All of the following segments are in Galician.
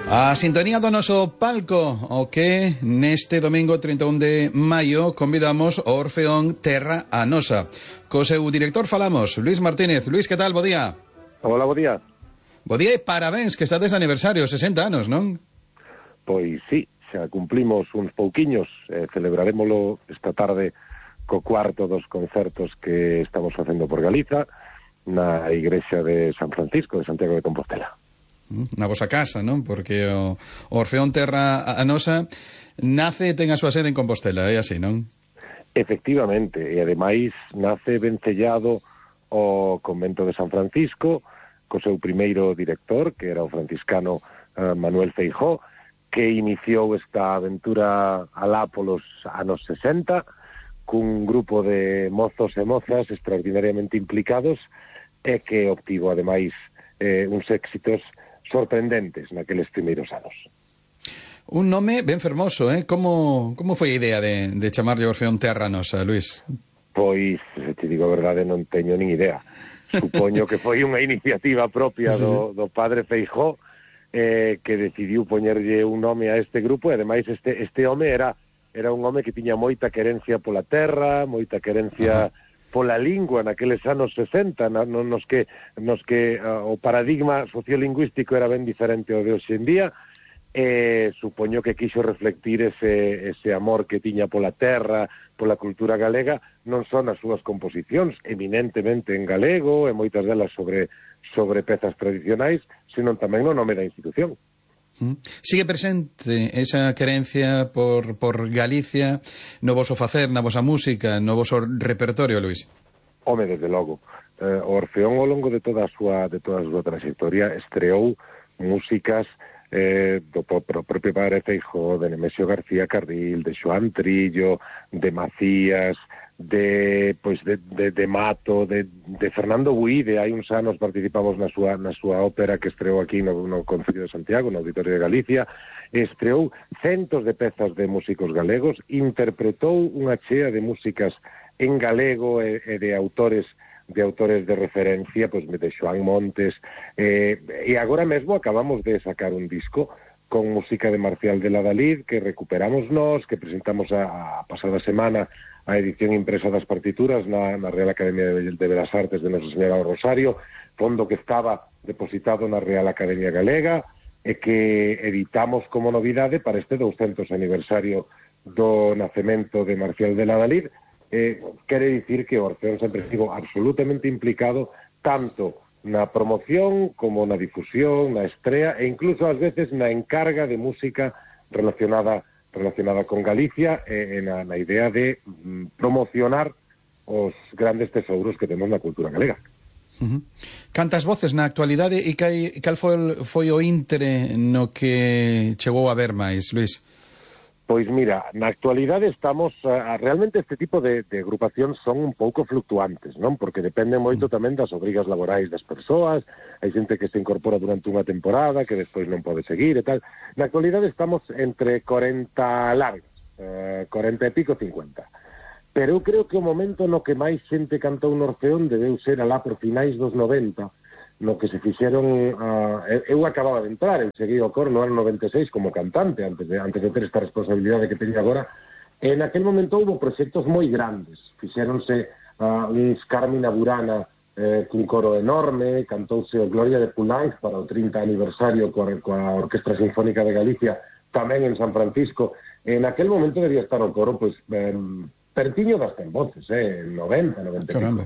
A sintonía do noso palco, o que neste domingo 31 de maio convidamos ao Orfeón Terra a Nosa. Co seu director falamos, Luís Martínez. Luís, que tal? Bo día. Hola, bo día. Bo día e parabéns, que estades de aniversario, 60 anos, non? Pois sí, xa cumplimos uns pouquiños, celebraremoslo esta tarde co cuarto dos concertos que estamos facendo por Galiza na igrexa de San Francisco de Santiago de Compostela. Na vosa casa, non? Porque o Orfeón Terra a Nosa nace e ten a súa sede en Compostela, é así, non? Efectivamente, e ademais nace vencellado ao convento de San Francisco, co seu primeiro director, que era o franciscano Manuel Feijó, que iniciou esta aventura alá polos anos 60, cun grupo de mozos e mozas extraordinariamente implicados, e que obtivo, ademais, uns éxitos sorprendentes naqueles primeiros anos. Un nome ben fermoso, Como foi a idea de chamarlle Orfeón Terra a Nosa, Luís? Pois, se te digo a verdade, non teño nin idea. Supoño que foi unha iniciativa propia do padre Feijó, que decidiu poñerlle un nome a este grupo, e ademais este home era un home que tiña moita querencia pola terra, moita querencia pola lingua naqueles anos 60, nos que o paradigma sociolingüístico era ben diferente ao de hoxe en día, e supoño que quixo reflectir ese amor que tiña pola terra, pola cultura galega, non só nas súas composicións, eminentemente en galego, e moitas delas sobre pezas tradicionais, senón tamén no nome da institución. Sigue presente esa querencia por Galicia no voso facer, na vosa música, no voso repertorio, Luís? Home, desde logo. O Orfeón, ao longo de toda a súa trayectoria, estreou músicas do propio padre Feijó, de Nemesio García Carril, de Xoán Trillo, de Macías, de Mato, de Fernando Buide. Hai uns anos participamos na súa ópera que estreou aquí no Concello de Santiago, no Auditorio de Galicia. Estreou centos de pezas de músicos galegos, interpretou unha chea de músicas en galego e de autores de referencia, pois de Xoán Montes, e agora mesmo acabamos de sacar un disco con música de Marcial de Ladalid, que recuperamos nós, que presentamos a pasada semana a edición impresa das partituras na Real Academia de Belas Artes de Nosa Señora do Rosario, fondo que estaba depositado na Real Academia Galega, e que editamos como novidade para este 200 aniversario do nacemento de Marcial de Ladalid. Quere dicir que o Orfeón sempre estivo absolutamente implicado tanto na promoción como na difusión, na estrea e incluso ás veces na encarga de música relacionada con Galicia e na idea de promocionar os grandes tesouros que temos na cultura galega. Cantas voces na actualidade e cal foi o íntere no que chegou a ver máis, Luís? Pois mira, na actualidade estamos... realmente este tipo de agrupacións son un pouco fluctuantes, non? Porque depende moito tamén das obrigas laborais das persoas, hai xente que se incorpora durante unha temporada, que despois non pode seguir e tal. Na actualidade estamos entre 40 largas, 40 e pico, 50. Pero eu creo que o momento no que máis xente cantou no Orfeón debeu ser alá por finais dos 90, no que se fixeron... eu acababa de entrar, eu segui o coro no ano 96 como cantante, antes de ter esta responsabilidade que teño agora, e naquel momento houve proxectos moi grandes. Fixéronse uns Carmina Burana cun coro enorme, cantouse o Gloria de Poulenc para o 30 aniversario coa Orquestra Sinfónica de Galicia, tamén en San Francisco. En aquel momento debía estar o coro, pois, pertiño das 100 voces, 90, 90 Caramba.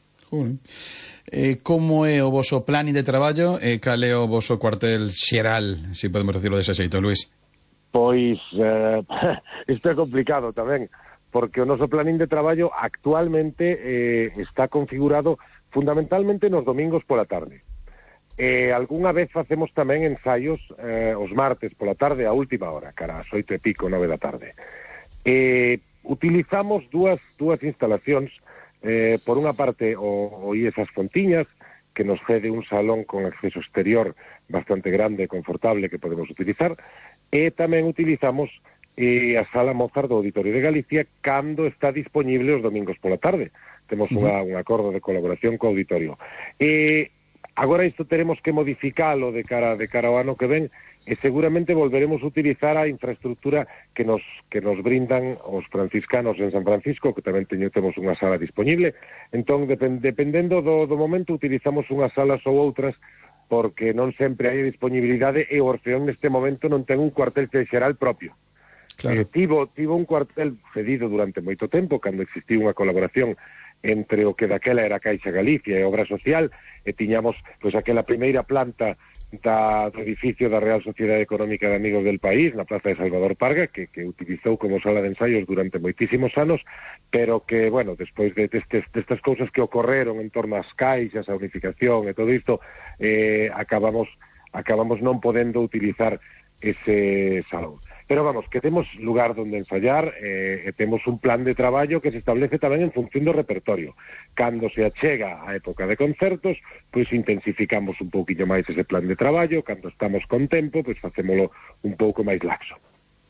Como é o voso plan de traballo e cal é o voso cuartel xeral, se podemos decirlo dese xeito, Luís? Pois, isto é complicado tamén, porque o noso planín de traballo actualmente está configurado fundamentalmente nos domingos pola tarde. Algúnha vez facemos tamén ensaios os martes pola tarde a última hora, cara ás 8 e pico, 9 da tarde. Utilizamos dúas instalacións. Por unha parte o IES As Fontiñas, que nos cede un salón con acceso exterior bastante grande e confortable que podemos utilizar, e tamén utilizamos a Sala Mozart do Auditorio de Galicia cando está disponible os domingos pola tarde. Temos un acordo de colaboración co auditorio. Agora isto teremos que modificalo de cara ao ano que ven, e seguramente volveremos a utilizar a infraestructura que nos brindan os franciscanos en San Francisco, que tamén temos unha sala disponible. Entón, dependendo do momento, utilizamos unhas salas ou outras, porque non sempre hai disponibilidade, e o Orfeón neste momento non ten un cuartel xeral propio. Claro. Tivo un cuartel cedido durante moito tempo, cando existiu unha colaboración entre o que daquela era Caixa Galicia e Obra Social, e tiñamos pois aquela primeira planta do edificio da Real Sociedade Económica de Amigos del País, na Plaza de Salvador Parga, que utilizou como sala de ensaios durante moitísimos anos, pero que, bueno, despois destas cousas que ocorreron en torno ás caixas, a unificación e todo isto, acabamos non podendo utilizar ese salón. Pero vamos, que temos lugar donde ensayar, e temos un plan de traballo que se establece tamén en función do repertorio. Cando se achega a época de concertos, pois intensificamos un pouquiño máis ese plan de traballo. Cando estamos con tempo, pois facémolo un pouco máis laxo.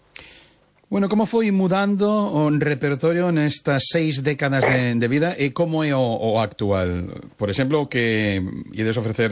Bueno, como foi mudando o repertorio nestas 6 décadas de vida, e como é o actual? Por exemplo, que ides ofrecer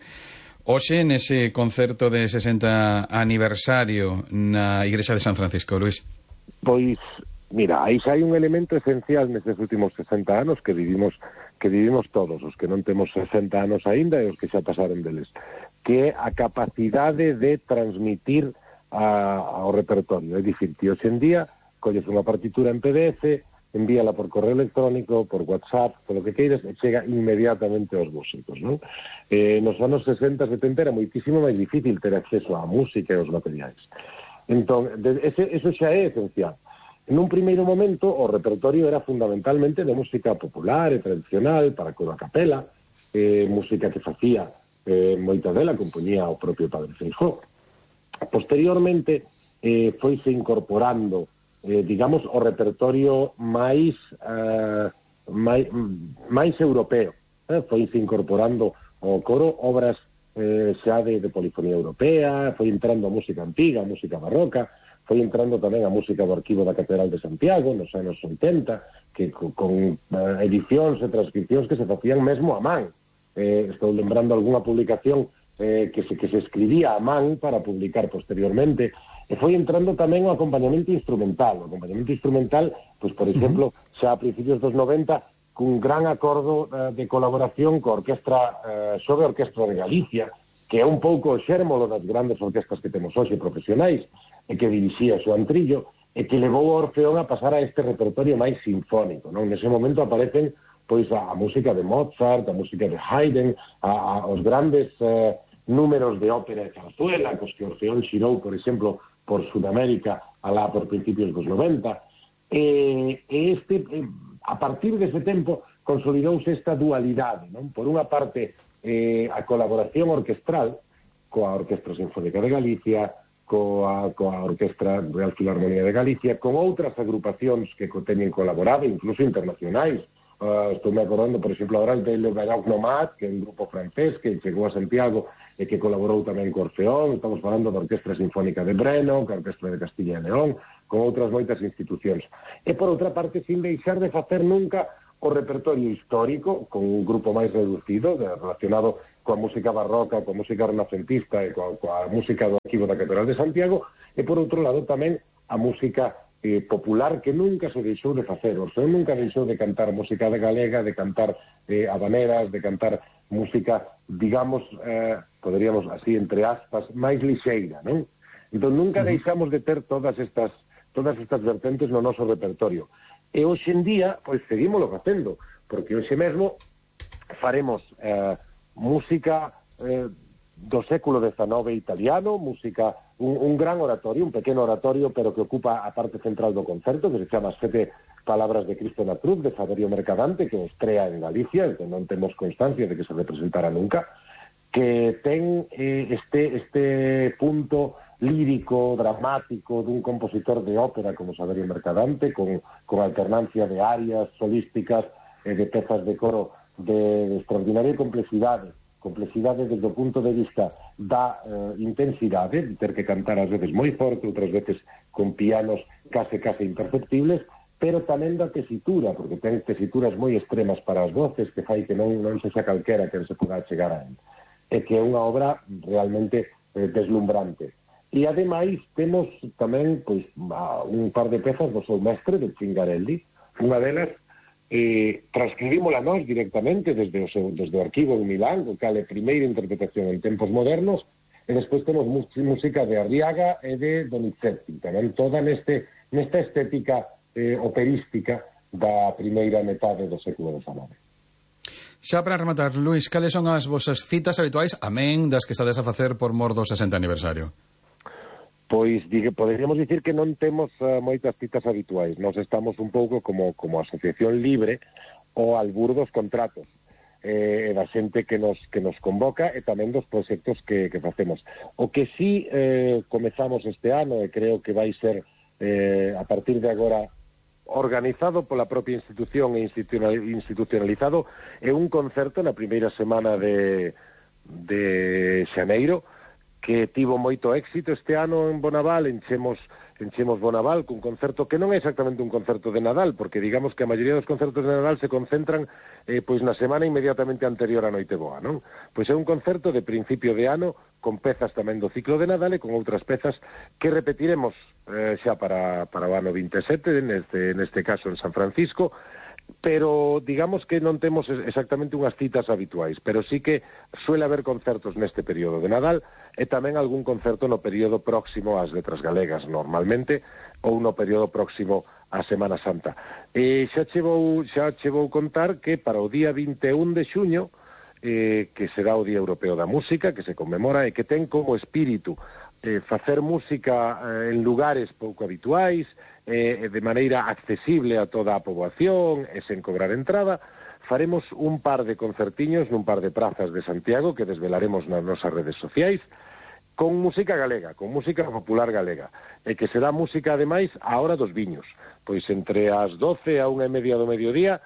hoxe nese concerto de 60 aniversario na Igrexa de San Francisco, Luís? Pois, mira, aí xa hai un elemento esencial nestes últimos 60 anos que vivimos todos, os que non temos 60 anos aínda e os que xa pasaron deles, que é a capacidade de transmitir ao repertorio. É dicir, que hoxe en día colles unha partitura en PDF, envíala por correo electrónico, por WhatsApp, polo que queiras, e chega inmediatamente aos músicos, non? Nos anos 60, 70 era moitísimo máis difícil ter acceso á música e aos materiais. Entón, eso xa é esencial. En un primeiro momento, o repertorio era fundamentalmente de música popular e tradicional, para coro a capela, música que facía moita dela, compoñía o propio Padre Feijóo. Posteriormente, foise incorporando digamos, o repertorio máis europeo. Foise incorporando ao coro obras xa de polifonía europea, foi entrando a música antiga, a música barroca, foi entrando tamén a música do Arquivo da Catedral de Santiago nos anos 80, que con edicións e transcripcións que se facían mesmo a man. Estou lembrando algunha publicación que se escribía a man para publicar posteriormente. E foi entrando tamén o acompañamento instrumental. O acompañamento instrumental, pois, por exemplo, xa a principios dos 90, cun gran acordo de colaboración coa orquestra Xove Orquestra de Galicia, que é un pouco o xérmolo das grandes orquestras que temos hoxe profesionais, e que dirixía Xoan Trillo, e que levou o Orfeón a pasar a este repertorio máis sinfónico, non? Nese momento aparecen pois a música de Mozart, a música de Haydn, os grandes números de ópera e zarzuela, cos que Orfeón xirou, por exemplo, por Sudamérica, alá por principios dos 90, a partir dese tempo consolidouse esta dualidade, non? Por unha parte, a colaboración orquestral coa Orquestra Sinfónica de Galicia, coa Orquestra Real Filarmonía de Galicia, con outras agrupacións que teñen colaborado, incluso internacionais. Estou me acordando, por exemplo, agora de Le Baroque Nomad, que é un grupo francés que chegou a Santiago e que colaborou tamén co Orfeón. Estamos falando da Orquestra Sinfónica de Breno, ca Orquestra de Castilla e León, con outras moitas institucións. E, por outra parte, sin deixar de facer nunca o repertorio histórico, con un grupo máis reducido, relacionado coa música barroca, coa música renacentista e coa música do Arquivo da Catedral de Santiago, e, por outro lado, tamén a música popular, que nunca se deixou de facer. O Orfeón nunca deixou de cantar música de galega, de cantar habaneras, de cantar música, digamos, poderíamos así, entre aspas, máis lixeira, non? Entón, nunca deixamos de ter todas estas vertentes no noso repertorio. E hoxe en día, pois, seguímoslo facendo, porque hoxe mesmo faremos música do século XIX italiano, música, un gran oratorio, un pequeno oratorio, pero que ocupa a parte central do concerto, que se chama Sete Palabras de Cristo na Cruz, de Saverio Mercadante, que os crea en Galicia, que non temos constancia de que se representara nunca, que ten este punto lírico, dramático, dun compositor de ópera como Saverio Mercadante, con alternancia de arias solísticas e de pezas de coro de extraordinaria complexidade desde o punto de vista da intensidade, de ter que cantar ás veces moi forte, outras veces con pianos case imperceptibles, pero tamén da tesitura, porque ten tesituras moi extremas para as voces, que fai que non sexa calquera que se poda chegar a él. e que é unha obra realmente deslumbrante. E ademais temos tamén pois un par de pezas do seu mestre, de Cingarelli. Unha delas transcribímola nós directamente desde o arquivo de Milán, o cal é primeira interpretación en tempos modernos, e despois temos música de Arriaga e de Donizetti, tamén toda nesta estética operística da primeira metade do século XIX. Xa para rematar, Luís, cales son as vosas citas habituais, amén das que estades a facer por mor do 60 aniversario? Pois poderíamos dicir que non temos moitas citas habituais. Nós estamos un pouco como asociación libre ao albur dos contratos e da xente que nos convoca e tamén dos proxectos que facemos. O que sí comezamos este ano, e creo que vai ser a partir de agora organizado pola propia institución e institucionalizado, é un concerto na primeira semana de xaneiro, que tivo moito éxito este ano en Bonaval. Enchemos Bonaval cun concerto que non é exactamente un concerto de Nadal, porque digamos que a maioría dos concertos de Nadal se concentran pois na semana inmediatamente anterior á Noiteboa, non? Pois é un concerto de principio de ano con pezas tamén do ciclo de Nadal e con outras pezas que repetiremos xa para o ano 27, neste caso en San Francisco, pero digamos que non temos exactamente unhas citas habituais, pero sí que suele haber concertos neste período de Nadal e tamén algún concerto no período próximo ás letras galegas normalmente, ou no período próximo á Semana Santa. E xa che vou contar que para o día 21 de xuño, que será o Día Europeo da Música, que se conmemora e que ten como espírito facer música en lugares pouco habituais, de maneira accesible a toda a poboación e sen cobrar entrada, faremos un par de concertiños nun par de prazas de Santiago que desvelaremos nas nosas redes sociais, con música galega, con música popular galega, e que será música, ademais, á hora dos viños, pois entre as 12 a 1:30 do mediodía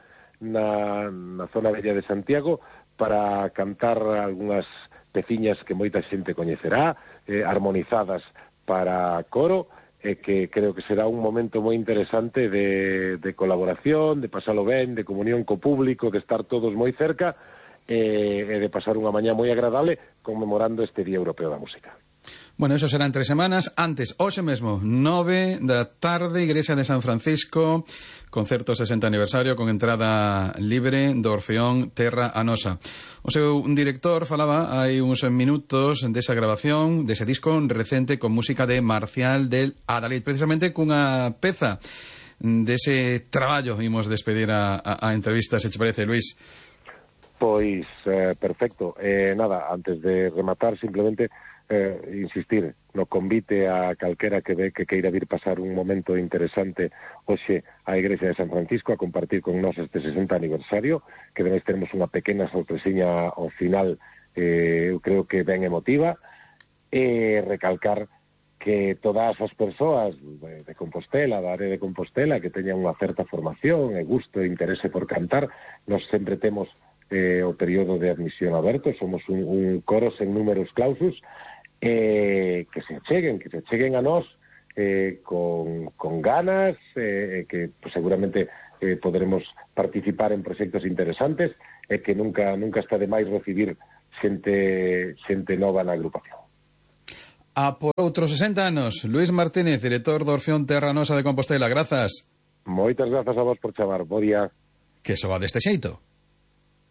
na zona bella de Santiago, para cantar algunhas peciñas que moita xente coñecerá, armonizadas para coro, e que creo que será un momento moi interesante de colaboración, de pasalo ben, de comunión co público, de estar todos moi cerca e de pasar unha mañá moi agradable conmemorando este Día Europeo da Música. Bueno, eso será en 3 semanas. Antes, hoxe mesmo, 9 da tarde, Igrexa de San Francisco, concerto 60 aniversario con entrada libre do Orfeón Terra Anosa. O seu director falaba hai uns minutos desa grabación, dese disco recente con música de Marcial del Adalid, precisamente cunha peza dese traballo. Imos despedir a entrevista, se che parece, Luís. Pois, perfecto. Nada, antes de rematar, simplemente insistir no convite a calquera que ve que queira vir pasar un momento interesante hoxe á Igrexa de San Francisco a compartir con nós este 60 aniversario, que ademais teremos unha pequena sorpresiña ao final, eu creo que ben emotiva, e recalcar que todas as persoas de Compostela, da área de Compostela, que teñan unha certa formación e gusto e interese por cantar, nós sempre temos o período de admisión aberto, somos un coro sen números clausus, que se cheguen a nós con ganas, que pues, seguramente poderemos participar en proxectos interesantes e que nunca está de máis recibir xente nova na agrupación. A por outros 60 anos, Luís Martínez, director do Orfeón Terra Anosa de Compostela, grazas. Moitas grazas a vos por chamar, bo día. Que soa deste xeito.